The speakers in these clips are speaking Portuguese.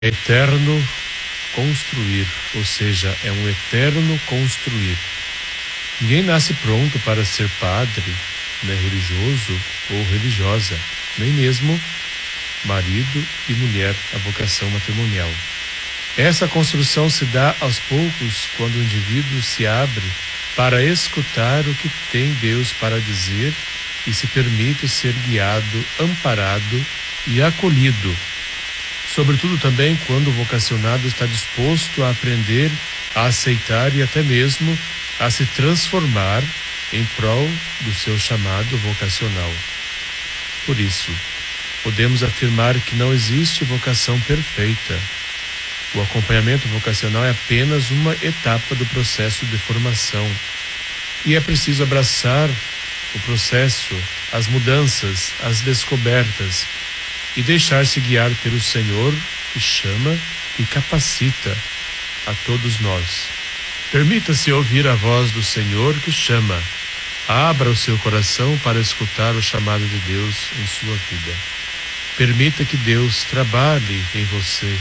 Eterno construir, ou seja, é um eterno construir. Ninguém nasce pronto para ser padre, né, religioso ou religiosa, nem mesmo marido e mulher, a vocação matrimonial. Essa construção se dá aos poucos quando o indivíduo se abre para escutar o que tem Deus para dizer e se permite ser guiado, amparado e acolhido. Sobretudo também quando o vocacionado está disposto a aprender, a aceitar e até mesmo a se transformar em prol do seu chamado vocacional. Por isso, podemos afirmar que não existe vocação perfeita. O acompanhamento vocacional é apenas uma etapa do processo de formação. E é preciso abraçar o processo, as mudanças, as descobertas e deixar-se guiar pelo Senhor que chama e capacita a todos nós. Permita-se ouvir a voz do Senhor que chama. Abra o seu coração para escutar o chamado de Deus em sua vida. Permita que Deus trabalhe em você.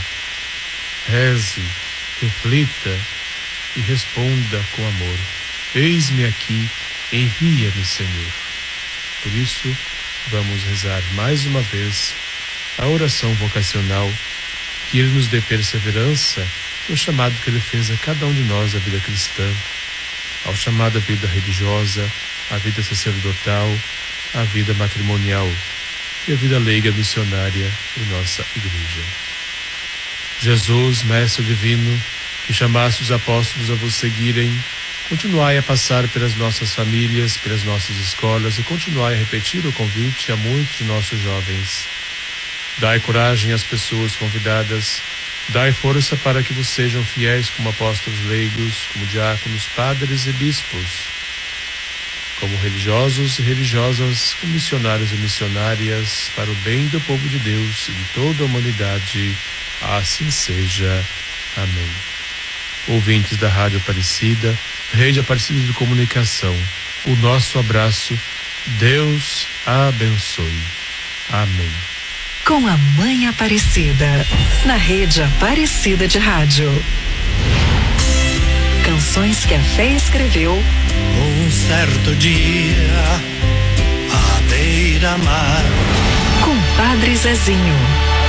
Reze, reflita e responda com amor. Eis-me aqui, envia-me, Senhor. Por isso, vamos rezar mais uma vez a oração vocacional, que Ele nos dê perseverança no chamado que Ele fez a cada um de nós da vida cristã, ao chamado à vida religiosa, à vida sacerdotal, à vida matrimonial e à vida leiga missionária em nossa igreja. Jesus, Mestre Divino, que chamaste os apóstolos a vos seguirem, continuai a passar pelas nossas famílias, pelas nossas escolas e continuai a repetir o convite a muitos de nossos jovens. Dai coragem às pessoas convidadas, dai força para que vos sejam fiéis como apóstolos leigos, como diáconos, padres e bispos, como religiosos e religiosas, como missionários e missionárias, para o bem do povo de Deus e de toda a humanidade. Assim seja. Amém. Ouvintes da Rádio Aparecida, Rede Aparecida de Comunicação, o nosso abraço. Deus abençoe. Amém. Com a Mãe Aparecida, na Rede Aparecida de Rádio. Canções que a fé escreveu. Um certo dia, à beira-mar, com Padre Zezinho.